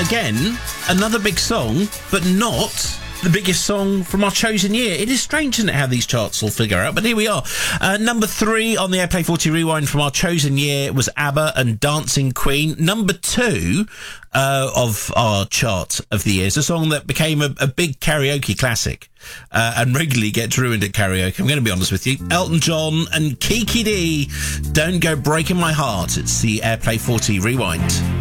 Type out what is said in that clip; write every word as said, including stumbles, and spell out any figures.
again, another big song, but not the biggest song from our chosen year. It is strange, isn't it, how these charts all figure out? But here we are. Uh, number three on the Airplay forty Rewind from our chosen year was ABBA and Dancing Queen. Number two uh, of our chart of the year is a song that became a, a big karaoke classic uh, and regularly gets ruined at karaoke. I'm going to be honest with you. Elton John and Kiki D, Don't Go Breaking My Heart. It's the Airplay forty Rewind.